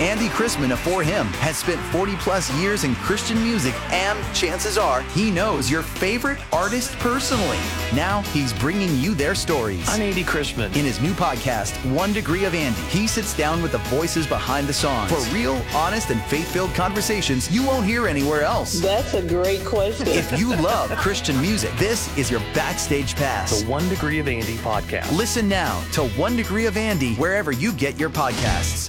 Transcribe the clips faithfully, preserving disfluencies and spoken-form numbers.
Andy Chrisman of For Him has spent forty plus years in Christian music, and chances are he knows your favorite artist personally. Now he's bringing you their stories. I'm Andy Chrisman. In his new podcast, One Degree of Andy, he sits down with the voices behind the songs for real, honest, and faith-filled conversations you won't hear anywhere else. That's a great question. If you love Christian music, this is your backstage pass. The One Degree of Andy podcast. Listen now to One Degree of Andy wherever you get your podcasts.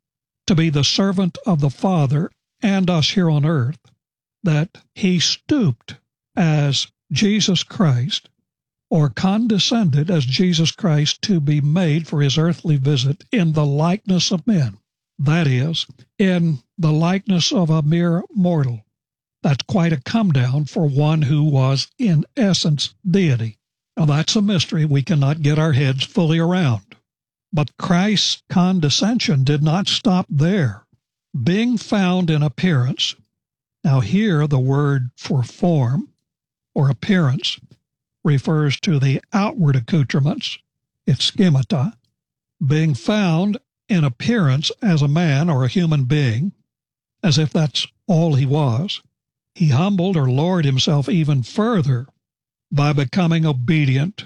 To be the servant of the Father and us here on earth, that he stooped as Jesus Christ, or condescended as Jesus Christ to be made for his earthly visit in the likeness of men. That is, in the likeness of a mere mortal. That's quite a come down for one who was, in essence, deity. Now, that's a mystery we cannot get our heads fully around. But Christ's condescension did not stop there. Being found in appearance, now here the word for form or appearance refers to the outward accoutrements, it's schemata. Being found in appearance as a man or a human being, as if that's all he was, he humbled or lowered himself even further by becoming obedient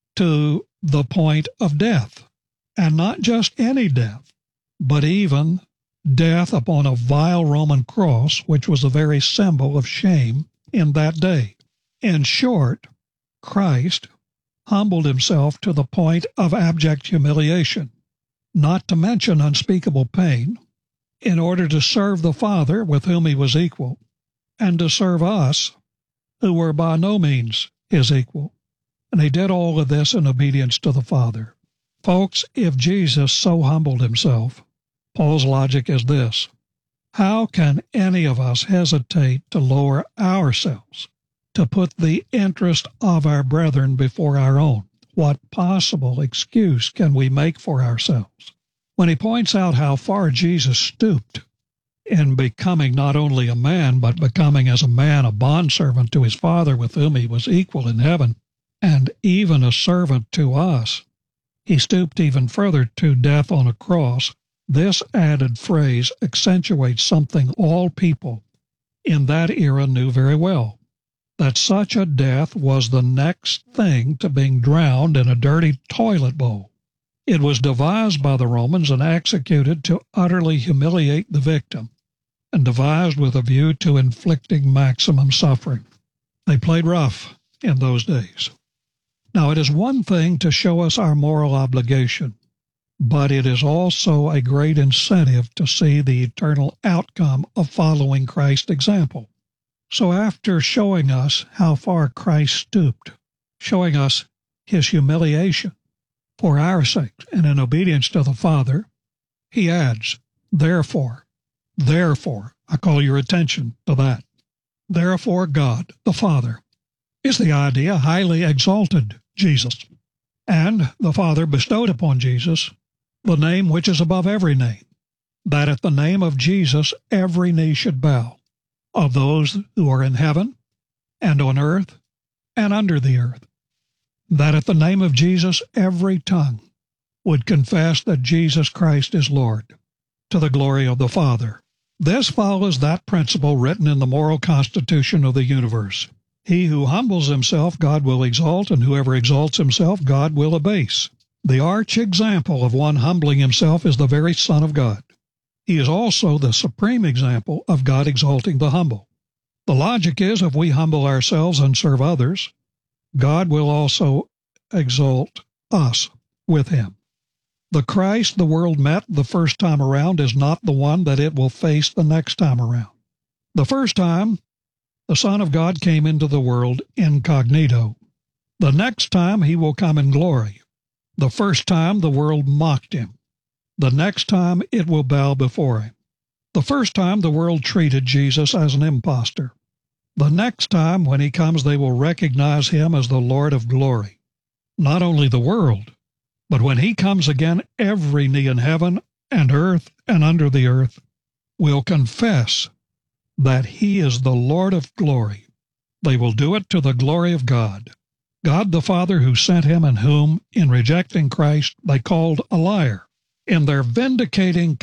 to the point of death. And not just any death, but even death upon a vile Roman cross, which was a very symbol of shame in that day. In short, Christ humbled himself to the point of abject humiliation, not to mention unspeakable pain, in order to serve the Father with whom he was equal, and to serve us, who were by no means his equal. And he did all of this in obedience to the Father. Folks, if Jesus so humbled himself, Paul's logic is this: how can any of us hesitate to lower ourselves, to put the interest of our brethren before our own? What possible excuse can we make for ourselves? When he points out how far Jesus stooped in becoming not only a man, but becoming as a man a bondservant to his Father with whom he was equal in heaven, and even a servant to us, he stooped even further to death on a cross. This added phrase accentuates something all people in that era knew very well, that such a death was the next thing to being drowned in a dirty toilet bowl. It was devised by the Romans and executed to utterly humiliate the victim, and devised with a view to inflicting maximum suffering. They played rough in those days. Now, it is one thing to show us our moral obligation, but it is also a great incentive to see the eternal outcome of following Christ's example. So after showing us how far Christ stooped, showing us his humiliation for our sake and in obedience to the Father, he adds, therefore, therefore, I call your attention to that. Therefore, God, the Father, is the idea highly exalted Jesus, and the Father bestowed upon Jesus the name which is above every name, that at the name of Jesus every knee should bow, of those who are in heaven and on earth and under the earth, that at the name of Jesus every tongue would confess that Jesus Christ is Lord, to the glory of the Father. This follows that principle written in the moral constitution of the universe. He who humbles himself, God will exalt, and whoever exalts himself, God will abase. The arch example of one humbling himself is the very Son of God. He is also the supreme example of God exalting the humble. The logic is, if we humble ourselves and serve others, God will also exalt us with him. The Christ the world met the first time around is not the one that it will face the next time around. The first time, the Son of God came into the world incognito. The next time, he will come in glory. The first time, the world mocked him. The next time, it will bow before him. The first time, the world treated Jesus as an impostor. The next time, when he comes, they will recognize him as the Lord of glory. Not only the world, but when he comes again, every knee in heaven and earth and under the earth will confess that he is the Lord of glory. They will do it to the glory of God. God the Father who sent him and whom, in rejecting Christ, they called a liar. In their vindicating